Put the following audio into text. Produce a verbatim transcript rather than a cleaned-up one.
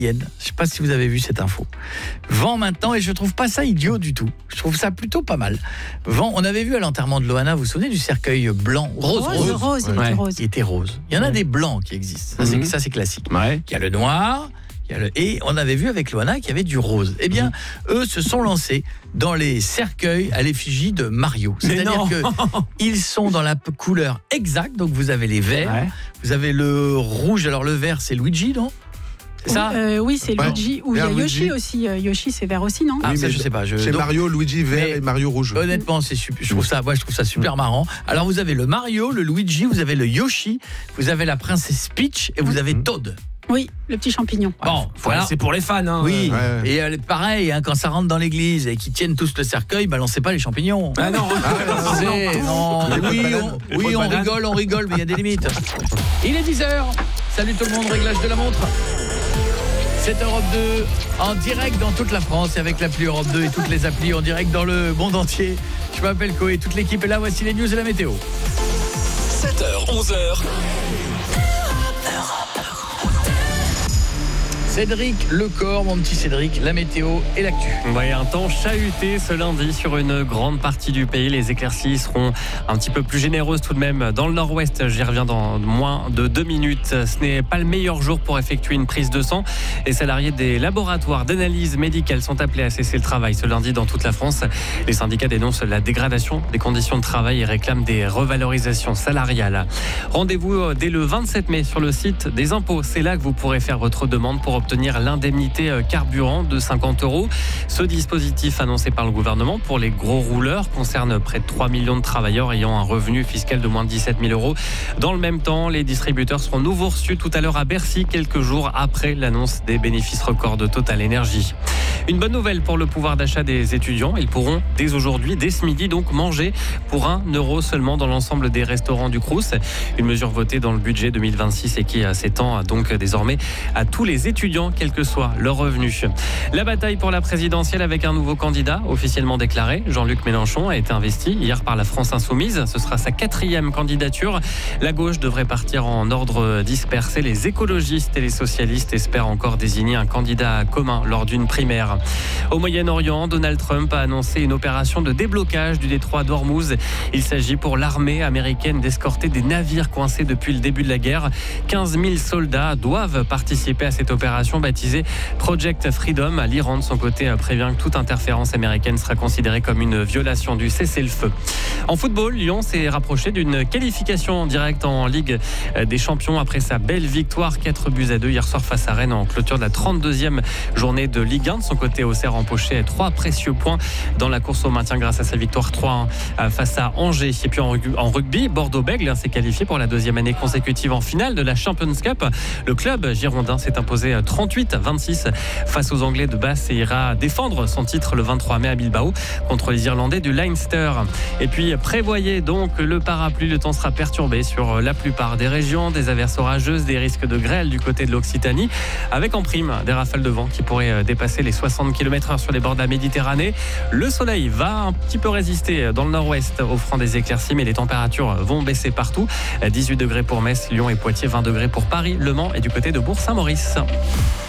Je ne sais pas si vous avez vu cette info. Vent maintenant, et je trouve pas ça idiot du tout. Je trouve ça plutôt pas mal. Vent, on avait vu à l'enterrement de Loana, vous vous souvenez du cercueil blanc, rose, Rose, rose, rose, il ouais. était rose. Qui était rose. Il y en a Ouais. des blancs qui existent. Ça, Mm-hmm. c'est, ça, c'est classique. Ouais. Il y a le noir, il y a le... et on avait vu avec Loana qu'il y avait du rose. Eh bien, mm-hmm. eux se sont lancés dans les cercueils à l'effigie de Mario. C'est-à-dire qu'ils sont dans la couleur exacte. Donc vous avez les verts, Ouais. vous avez le rouge. Alors le vert, c'est Luigi, non ? C'est ça euh, Oui, c'est Ouais. Luigi. Ou il y a Vert Yoshi Luigi. aussi. Euh, Yoshi, c'est vert aussi, non? Ah, Oui, ça, mais je sais pas. Je... Chez donc, Mario, Luigi vert mais- et Mario rouge. Honnêtement, c'est super, je trouve ça, moi, je trouve ça super marrant. Alors, vous avez le Mario, le Luigi, vous avez le Yoshi, vous avez la princesse Peach et vous avez Toad. Oui, le petit champignon. Bon, Voilà, c'est pour les fans. Hein. Oui, Ouais. et euh, pareil, hein, quand ça rentre dans l'église et qu'ils tiennent tous le cercueil, balancez pas les champignons. Ah non, C'est- non, Les pots de oui, banane. on, Les oui, pots de on banane. rigole, on rigole, mais il y a des limites. Il est dix heures. Salut tout le monde, réglage de la montre. C'est Europe deux, en direct dans toute la France, et avec l'appli Europe deux et toutes les applis en direct dans le monde entier. Je m'appelle Koé, toute l'équipe est là, voici les news et la météo. sept heures, onze heures. Cédric Lecor, mon petit Cédric, la météo et l'actu. Ouais, un temps chahuté ce lundi sur une grande partie du pays. Les éclaircies seront un petit peu plus généreuses tout de même dans le nord-ouest. J'y reviens dans moins de deux minutes. Ce n'est pas le meilleur jour pour effectuer une prise de sang. Les salariés des laboratoires d'analyse médicale sont appelés à cesser le travail ce lundi dans toute la France. Les syndicats dénoncent la dégradation des conditions de travail et réclament des revalorisations salariales. Rendez-vous dès le vingt-sept mai sur le site des impôts. C'est là que vous pourrez faire votre demande pour obtenir l'indemnité carburant de cinquante euros. Ce dispositif annoncé par le gouvernement pour les gros rouleurs concerne près de trois millions de travailleurs ayant un revenu fiscal de moins de dix-sept mille euros. Dans le même temps, les distributeurs seront nouveau reçus tout à l'heure à Bercy, quelques jours après l'annonce des bénéfices records de Total Energy. Une bonne nouvelle pour le pouvoir d'achat des étudiants. Ils pourront dès aujourd'hui, dès ce midi, donc manger pour un euro seulement dans l'ensemble des restaurants du Crous. Une mesure votée dans le budget deux mille vingt-six et qui s'étend donc désormais à tous les étudiants, quel que soit leur revenu. La bataille pour la présidentielle avec un nouveau candidat officiellement déclaré. Jean-Luc Mélenchon a été investi hier par la France Insoumise. Ce sera sa quatrième candidature. La gauche devrait partir en ordre dispersé. Les écologistes et les socialistes espèrent encore désigner un candidat commun lors d'une primaire. Au Moyen-Orient, Donald Trump a annoncé une opération de déblocage du détroit d'Ormuz. Il s'agit pour l'armée américaine d'escorter des navires coincés depuis le début de la guerre. quinze mille soldats doivent participer à cette opération baptisée Project Freedom. L'Iran, de son côté, prévient que toute interférence américaine sera considérée comme une violation du cessez-le-feu. En football, Lyon s'est rapproché d'une qualification directe en Ligue des Champions après sa belle victoire quatre buts à deux hier soir face à Rennes en clôture de la trente-deuxième journée de Ligue un. De son côté, Auxerre empoché trois précieux points dans la course au maintien grâce à sa victoire trois un face à Angers. Et puis en rugby, Bordeaux-Bègles s'est qualifié pour la deuxième année consécutive en finale de la Champions Cup. Le club girondin s'est imposé trente-huit à vingt-six face aux Anglais de Basse et ira défendre son titre le vingt-trois mai à Bilbao contre les Irlandais du Leinster. Et puis prévoyez donc le parapluie, le temps sera perturbé sur la plupart des régions, des averses orageuses, des risques de grêle du côté de l'Occitanie, avec en prime des rafales de vent qui pourraient dépasser les soixante kilomètres heure sur les bords de la Méditerranée. Le soleil va un petit peu résister dans le nord-ouest, offrant des éclaircies, mais les températures vont baisser partout. dix-huit degrés pour Metz, Lyon et Poitiers, vingt degrés pour Paris, Le Mans et du côté de Bourg-Saint-Maurice.